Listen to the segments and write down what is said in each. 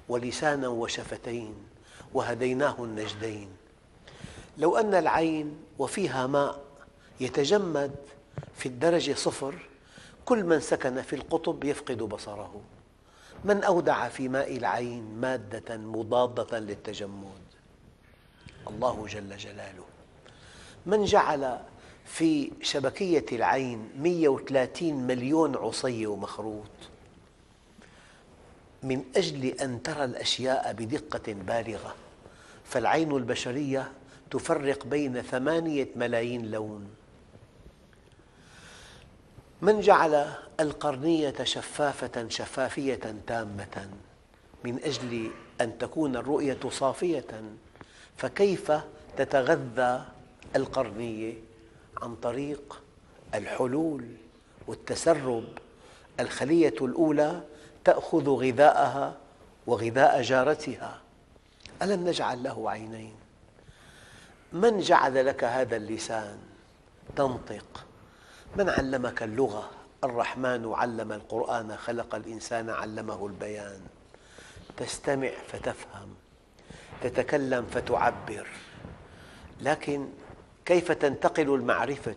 ولسانا وشفتين وهديناه النجدين. لو أن العين وفيها ماء يتجمد في الدرجة 0، كل من سكن في القطب يفقد بصره. من أودع في ماء العين مادة مضادة للتجمد؟ الله جل جلاله. من جعل في شبكية العين 130 مليون عصي ومخروط من أجل أن ترى الأشياء بدقة بالغة، فالعين البشرية تفرق بين 8 ملايين لون. من جعل القرنية شفافة شفافية تامة من أجل أن تكون الرؤية صافية، فكيف تتغذى القرنية؟ عن طريق الحلول والتسرب. الخلية الأولى تأخذ غذاءها وغذاء جارتها. ألم نجعل له عينين؟ من جعل لك هذا اللسان تنطق؟ من علمك اللغة؟ الرحمن علم القرآن خلق الإنسان علمه البيان. تستمع فتفهم، تتكلم فتعبر، لكن كيف تنتقل المعرفة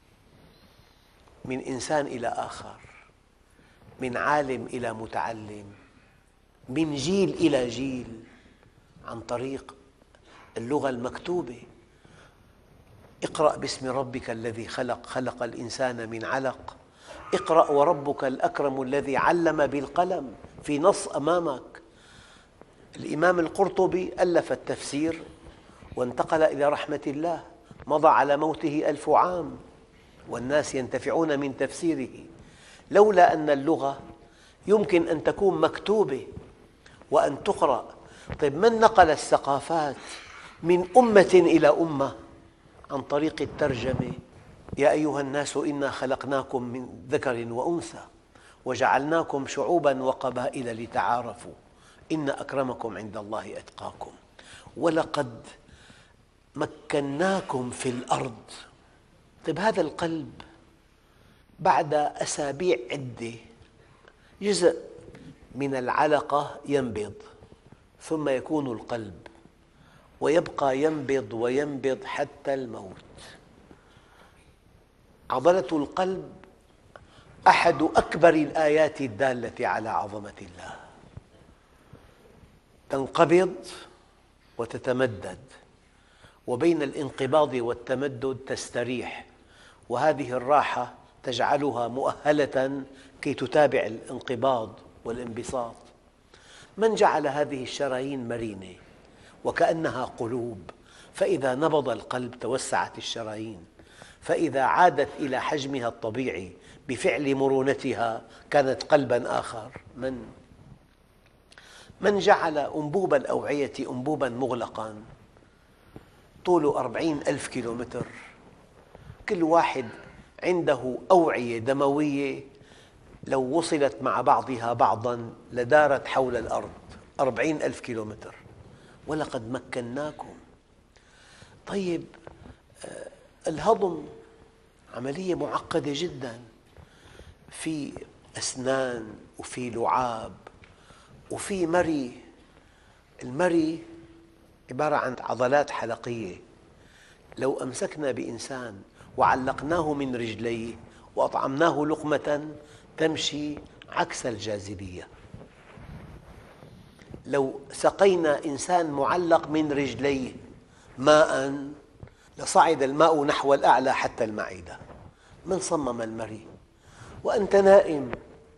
من إنسان إلى آخر، من عالم إلى متعلم، من جيل إلى جيل؟ عن طريق اللغة المكتوبة. اقرأ باسم ربك الذي خلق، خلق الإنسان من علق. اقرأ وربك الأكرم الذي علم بالقلم، في نص أمامك. الإمام القرطبي ألف التفسير وانتقل إلى رحمة الله، مضى على موته 1000 عام والناس ينتفعون من تفسيره. لولا أن اللغة يمكن أن تكون مكتوبة وأن تقرأ. طيب، من نقل الثقافات من أمة إلى أمة؟ عن طريق الترجمة. يا أيها الناس إنا خلقناكم من ذكر وأنثى وجعلناكم شعوبا وقبائل لتعارفوا إن أكرمكم عند الله أتقاكم ولقد مكناكم في الأرض. طيب، هذا القلب بعد أسابيع عدة جزء من العلقة ينبض، ثم يكون القلب، ويبقى ينبض وينبض حتى الموت. عضلة القلب أحد أكبر الآيات الدالة على عظمة الله. تنقبض وتتمدد، وبين الانقباض والتمدد تستريح، وهذه الراحة تجعلها مؤهلة كي تتابع الانقباض والانبساط. من جعل هذه الشرايين مرنة وكأنها قلوب، فإذا نبض القلب توسعت الشرايين، فإذا عادت إلى حجمها الطبيعي بفعل مرونتها كانت قلباً آخر. من جعل أنبوب الأوعية أنبوباً مغلقاً طوله 40,000 كيلومتر، كل واحد عنده أوعية دموية لو وصلت مع بعضها بعضاً لدارت حول الأرض 40,000 كيلومتر. ولقد مكناكم. طيب، الهضم عملية معقدة جداً، في أسنان وفي لعاب وفي مري. المري عبارة عن عضلات حلقية. لو أمسكنا بإنسان وعلقناه من رجليه وأطعمناه لقمة تمشي عكس الجاذبية. لو سقينا إنسان معلق من رجليه ماء لصعد الماء نحو الأعلى حتى المعدة. من صمم المري؟ وأنت نائم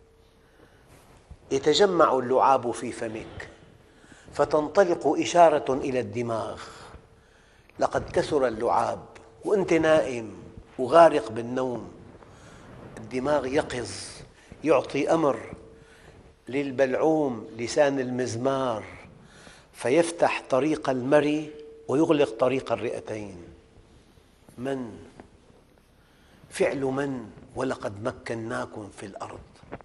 يتجمع اللعاب في فمك فتنطلق إشارة إلى الدماغ: لقد كثر اللعاب. وأنت نائم وغارق بالنوم، الدماغ يقظ يعطي أمر للبلعوم لسان المزمار فيفتح طريق المري ويغلق طريق الرئتين. من؟ فعل من؟ ولقد مكناكم في الأرض.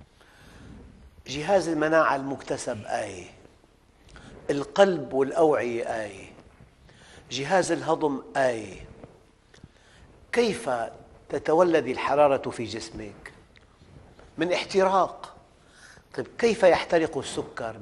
جهاز المناعة المكتسب آية، القلب والأوعية آية، جهاز الهضم آية. كيف تتولد الحرارة في جسمك؟ من احتراق. طيب، كيف يحترق السكر؟